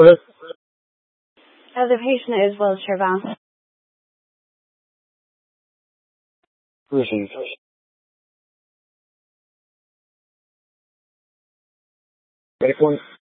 it? The patient is wheelchair bound. Received. Ready for one?